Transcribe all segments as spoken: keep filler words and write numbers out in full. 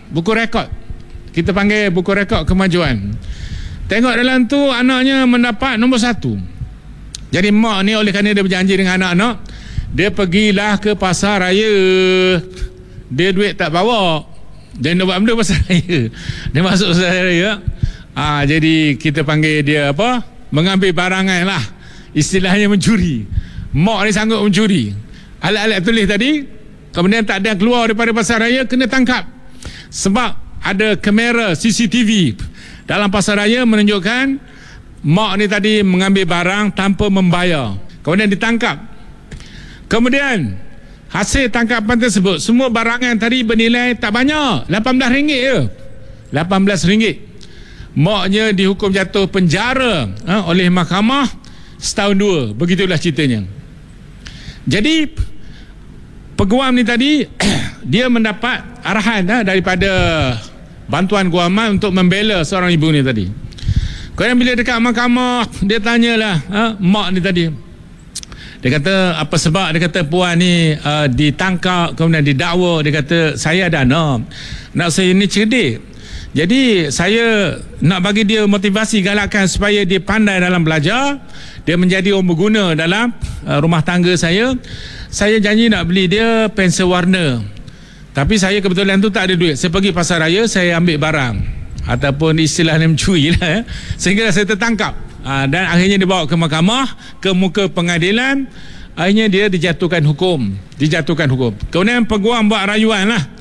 buku rekod. Kita panggil buku rekod kemajuan. Tengok dalam tu anaknya mendapat nombor satu. Jadi mak ni oleh kerana dia berjanji dengan anak-anak, dia pergilah ke pasar raya. Dia duit tak bawa, dia nak buat benda pasar raya. Dia masuk pasar raya. Ah, jadi kita panggil dia apa? Mengambil barangan lah. Istilahnya mencuri. Mak ni sanggup mencuri alat-alat tulis tadi, kemudian tak ada keluar daripada pasar raya, kena tangkap. Sebab ada kamera C C T V dalam pasar raya menunjukkan mak ni tadi mengambil barang tanpa membayar, kemudian ditangkap. Kemudian hasil tangkapan tersebut, semua barangan tadi bernilai tak banyak, lapan belas ringgit je. lapan belas ringgit. Maknya dihukum jatuh penjara ha, oleh mahkamah setahun dua. Begitulah ceritanya. Jadi peguam ni tadi dia mendapat arahan ha, daripada bantuan guaman untuk membela seorang ibu ni tadi. Kemudian bila dekat mahkamah, dia tanyalah ha, mak ni tadi. Dia kata apa sebab, dia kata puan ni uh, ditangkap, kemudian didakwa. Dia kata saya ada anak, nak saya ni cerdik, jadi saya nak bagi dia motivasi, galakkan supaya dia pandai dalam belajar, dia menjadi orang berguna dalam uh, rumah tangga saya. Saya janji nak beli dia pensel warna, tapi saya kebetulan tu tak ada duit. Saya pergi pasar raya, saya ambil barang, ataupun istilahnya mencuri lah, eh. Sehingga saya tertangkap, uh, dan akhirnya dibawa ke mahkamah, ke muka pengadilan. Akhirnya dia dijatuhkan hukum, dijatuhkan hukum. Kemudian peguam buat rayuan lah.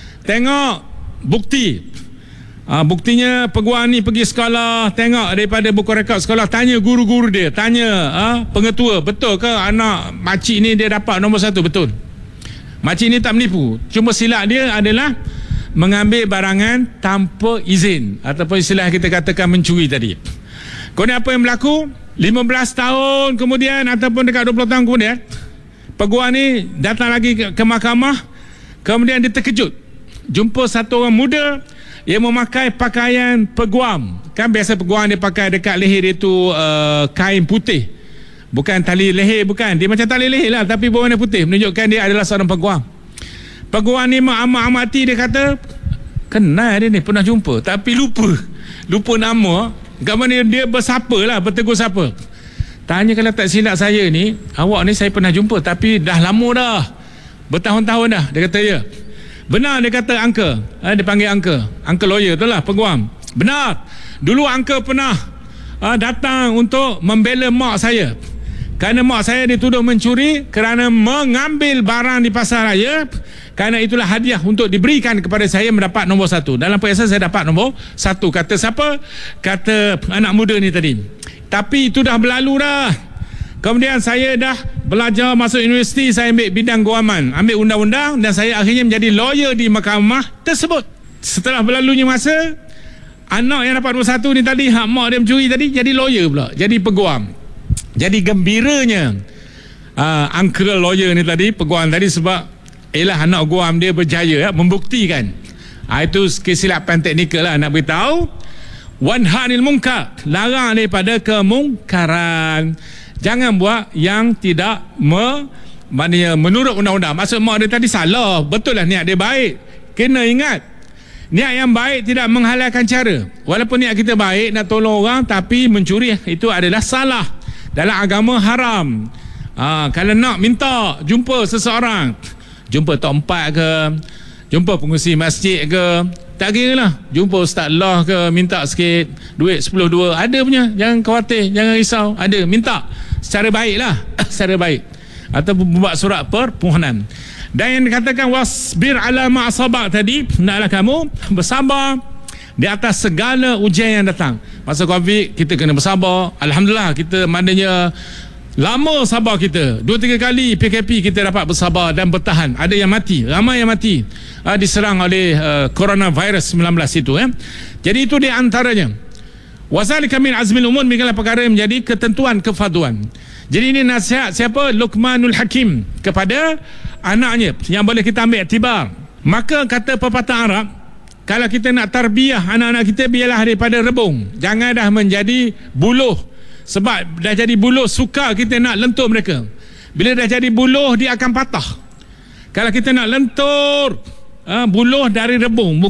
Tengok bukti. Ha, buktinya peguam ni pergi sekolah, tengok daripada buku rekod sekolah, tanya guru-guru dia, tanya ha, pengetua, betul ke anak makcik ni dia dapat nombor satu? Betul. Makcik ni tak menipu, cuma silap dia adalah mengambil barangan tanpa izin, ataupun istilah kita katakan mencuri tadi. Kemudian apa yang berlaku? lima belas tahun kemudian, ataupun dekat dua puluh tahun kemudian, peguam ni datang lagi ke, ke mahkamah. Kemudian dia terkejut jumpa satu orang muda yang memakai pakaian peguam. Kan biasa peguam dia pakai dekat leher dia tu uh, kain putih, bukan tali leher, bukan, dia macam tali leher lah tapi berwarna putih, menunjukkan dia adalah seorang peguam. Peguam ni amat-amati, dia kata kenal dia ni, pernah jumpa, tapi lupa lupa nama. Kat mana dia bersapa lah, bertegur sapa. Tanya, kalau tak silap saya ni, awak ni saya pernah jumpa, tapi dah lama dah, bertahun-tahun dah. Dia kata ya. Benar, dia kata angka, ha, dia panggil angka, angka lawyer tu lah peguam. Benar, dulu angka pernah ha, datang untuk membela mak saya, kerana mak saya dituduh mencuri kerana mengambil barang di pasar raya. Kerana itulah hadiah untuk diberikan kepada saya mendapat nombor satu. Dalam perhiasan saya dapat nombor satu. Kata siapa? Kata anak muda ni tadi. Tapi itu dah berlalu dah. Kemudian saya dah belajar masuk universiti, saya ambil bidang guaman, ambil undang-undang, dan saya akhirnya menjadi lawyer di mahkamah tersebut. Setelah berlalunya masa, anak yang dapat nombor satu ni tadi, hak mak dia mencuri tadi, jadi lawyer pula, jadi peguam. Jadi gembiranya uh, uncle lawyer ni tadi, peguam tadi, sebab ialah anak guam dia berjaya ya, membuktikan. Ha, itu kesilapan teknikal lah nak beritahu. Wanhanil munkar, larang daripada kemungkaran. Jangan buat yang tidak me, maknanya menurut undang-undang. Maksud mak dia tadi salah, betul lah niat dia baik. Kena ingat, niat yang baik tidak menghalalkan cara. Walaupun niat kita baik nak tolong orang, tapi mencuri itu adalah salah. Dalam agama haram. Ha, kalau nak minta jumpa seseorang, jumpa tok empat ke, jumpa pengurusi masjid ke, tak kira lah, jumpa Ustaz Allah ke, minta sikit duit sepuluh dua, ada punya, jangan khawatir, jangan risau, ada, minta secara baik lah, secara baik, atau buat surat permohonan. Dan yang dikatakan wasbir ala ma'asabak tadi, naklah kamu bersabar di atas segala ujian yang datang. Masa Covid kita kena bersabar. Alhamdulillah, kita maknanya lama sabar kita, dua tiga kali P K P kita dapat bersabar dan bertahan. Ada yang mati, ramai yang mati uh, diserang oleh uh, coronavirus sembilan belas itu eh. Jadi itu di antaranya. Wazalika min azmil umur, begitulah perkara yang menjadi ketentuan kefarduan. Jadi ini nasihat siapa? Luqmanul Hakim kepada anaknya, yang boleh kita ambil iktibar. Maka kata pepatah Arab, kalau kita nak tarbiyah anak-anak kita, biarlah daripada rebung, jangan dah menjadi buluh. Sebab dah jadi buluh, suka kita nak lentur mereka. Bila dah jadi buluh, dia akan patah. Kalau kita nak lentur uh, buluh dari rebung,